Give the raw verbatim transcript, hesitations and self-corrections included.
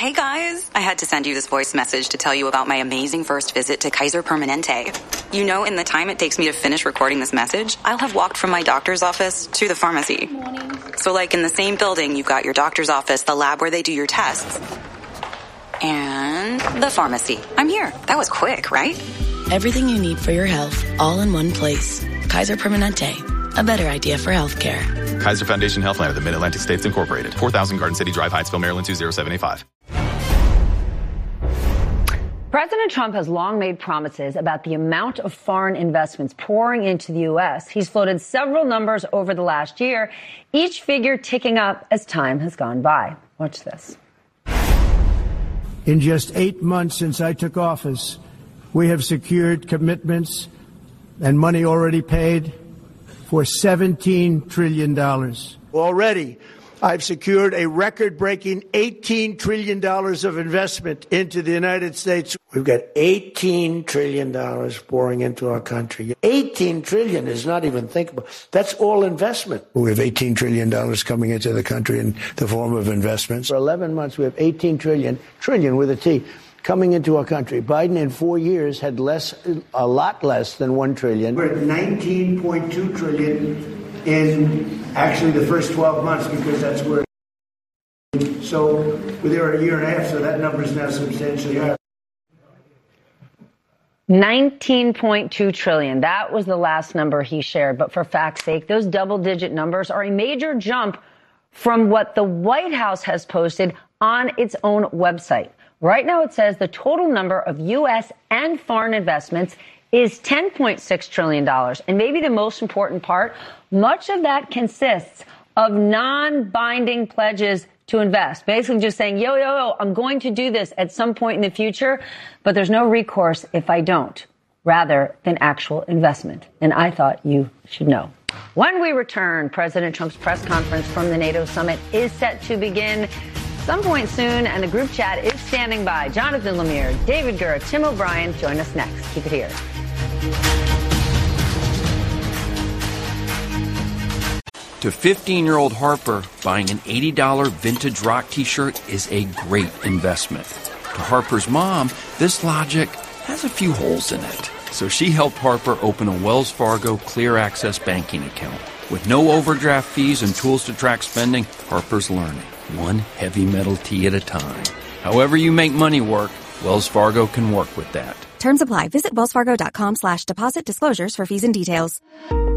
Hey guys, I had to send you this voice message to tell you about my amazing first visit to Kaiser Permanente. You know, in the time it takes me to finish recording this message, I'll have walked from my doctor's office to the pharmacy. So like in the same building, you've got your doctor's office, the lab where they do your tests, and the pharmacy. I'm here. That was quick, right? Everything you need for your health, all in one place. Kaiser Permanente, a better idea for healthcare. Kaiser Foundation Health Plan of the Mid-Atlantic States Incorporated. four thousand Garden City Drive, Hyattsville, Maryland, two zero seven eight five. President Trump has long made promises about the amount of foreign investments pouring into the U S. He's floated several numbers over the last year, each figure ticking up as time has gone by. Watch this. In just eight months since I took office, we have secured commitments and money already paid for seventeen trillion dollars. Already, I've secured a record-breaking eighteen trillion dollars of investment into the United States. We've got eighteen trillion dollars pouring into our country. eighteen trillion dollars is not even thinkable. That's all investment. We have eighteen trillion dollars coming into the country in the form of investments. For eleven months, we have eighteen trillion dollars, trillion with a T, coming into our country. Biden in four years had less, a lot less than one trillion. We're at nineteen point two trillion in actually the first twelve months, because that's where. So we're there a year and a half, so that number is now substantially higher. nineteen point two trillion. That was the last number he shared. But for fact's sake, those double digit numbers are a major jump from what the White House has posted on its own website. Right now, it says the total number of U S and foreign investments is ten point six trillion dollars. And maybe the most important part, much of that consists of non-binding pledges to invest. Basically just saying, yo, yo, yo, I'm going to do this at some point in the future, but there's no recourse if I don't, rather than actual investment. And I thought you should know. When we return, President Trump's press conference from the NATO summit is set to begin some point soon, and the group chat is standing by. Jonathan Lemire, David Gura, Tim O'Brien, join us next. Keep it here. To fifteen-year-old Harper, buying an eighty dollars vintage rock t-shirt is a great investment. To Harper's mom, this logic has a few holes in it. So she helped Harper open a Wells Fargo Clear Access banking account. With no overdraft fees and tools to track spending, Harper's learning, one heavy metal tee at a time. However you make money work, Wells Fargo can work with that. Terms apply. Visit wellsfargo.com slash deposit disclosures for fees and details.